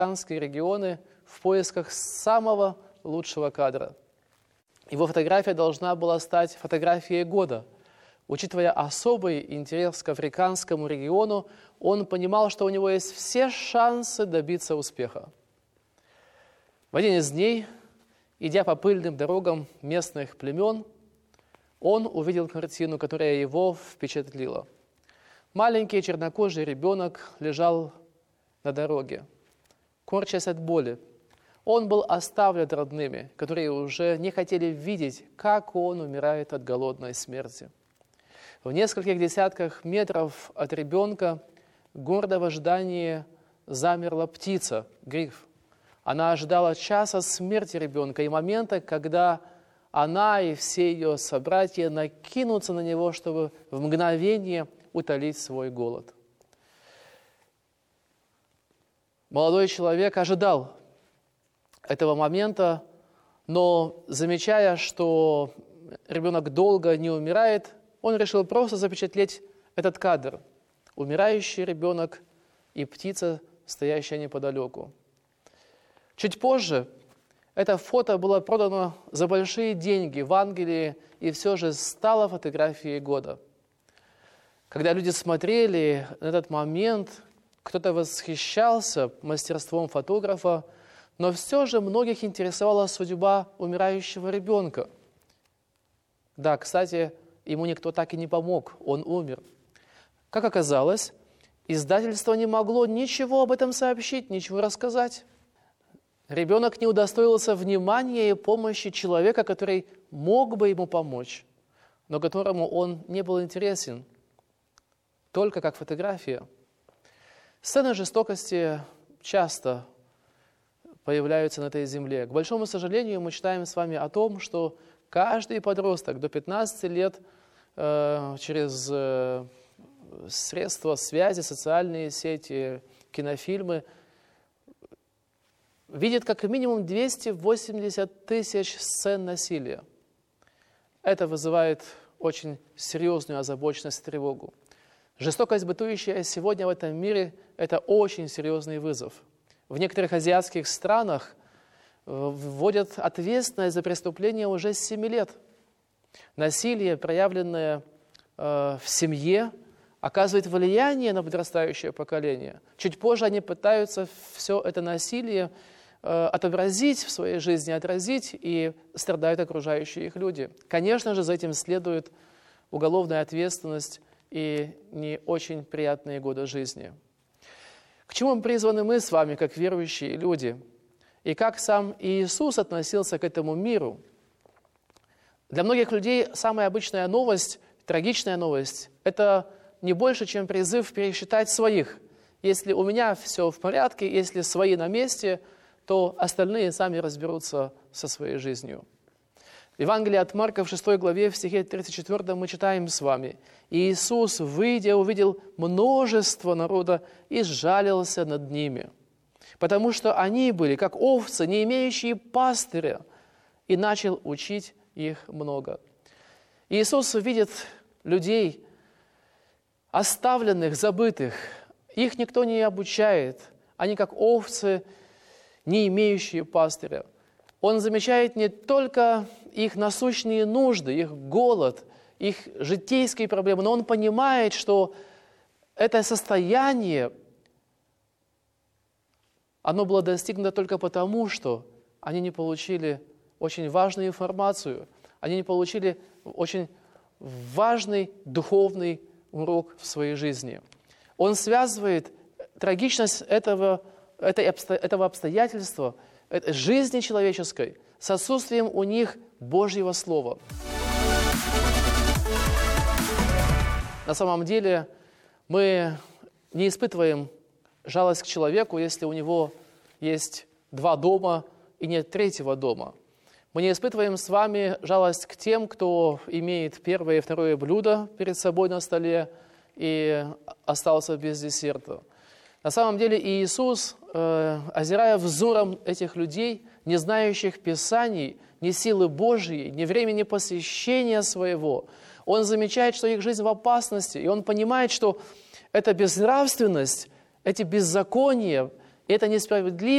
американские регионы в поисках самого лучшего кадра. Его фотография должна была стать фотографией года. Учитывая особый интерес к африканскому региону, он понимал, что у него есть все шансы добиться успеха. В один из дней, идя по пыльным дорогам местных племен, он увидел картину, которая его впечатлила. Маленький чернокожий ребенок лежал на дороге, корчась от боли. Он был оставлен родными, которые уже не хотели видеть, как он умирает от голодной смерти. В нескольких десятках метров от ребенка, гордо в ожидании, замерла птица, гриф. Она ожидала часа смерти ребенка и момента, когда она и все ее собратья накинутся на него, чтобы в мгновение утолить свой голод. Молодой человек ожидал этого момента, но, замечая, что ребенок долго не умирает, он решил просто запечатлеть этот кадр. Умирающий ребенок и птица, стоящая неподалеку. Чуть позже это фото было продано за большие деньги в Англии и все же стало фотографией года. Когда люди смотрели на этот момент, кто-то восхищался мастерством фотографа, но все же многих интересовала судьба умирающего ребенка. Да, кстати, ему никто так и не помог, он умер. Как оказалось, издательство не могло ничего об этом сообщить, ничего рассказать. Ребенок не удостоился внимания и помощи человека, который мог бы ему помочь, но которому он не был интересен, только как фотография. Сцены жестокости часто появляются на этой земле. К большому сожалению, мы читаем с вами о том, что каждый подросток до 15 лет через средства связи, социальные сети, кинофильмы видит как минимум 280 тысяч сцен насилия. Это вызывает очень серьезную озабоченность и тревогу. Жестокость, бытующая сегодня в этом мире, это очень серьезный вызов. В некоторых азиатских странах вводят ответственность за преступление уже с 7 лет. Насилие, проявленное в семье, оказывает влияние на подрастающее поколение. Чуть позже они пытаются все это насилие отобразить в своей жизни, отразить, и страдают окружающие их люди. Конечно же, за этим следует уголовная ответственность и не очень приятные годы жизни. К чему призваны мы с вами, как верующие люди? И как сам Иисус относился к этому миру? Для многих людей самая обычная новость, трагичная новость, это не больше, чем призыв пересчитать своих. Если у меня все в порядке, если свои на месте, то остальные сами разберутся со своей жизнью. В Евангелии от Марка в 6 главе, в стихе 34 мы читаем с вами: «Иисус, выйдя, увидел множество народа и сжалился над ними, потому что они были, как овцы, не имеющие пастыря, и начал учить их много». Иисус видит людей, оставленных, забытых. Их никто не обучает. Они, как овцы, не имеющие пастыря. Он замечает не только их насущные нужды, их голод, их житейские проблемы, но он понимает, что это состояние, оно было достигнуто только потому, что они не получили очень важную информацию, они не получили очень важный духовный урок в своей жизни. Он связывает трагичность этого обстоятельства, жизни человеческой, с отсутствием у них Божьего Слова. На самом деле мы не испытываем жалость к человеку, если у него есть 2 дома и нет 3-го дома. Мы не испытываем с вами жалость к тем, кто имеет 1-е и 2-е блюдо перед собой на столе и остался без десерта. На самом деле Иисус, озирая взором этих людей, не знающих Писаний, ни силы Божьей, ни времени посвящения своего, Он замечает, что их жизнь в опасности, и Он понимает, что эта безнравственность, эти беззакония, эта несправедливость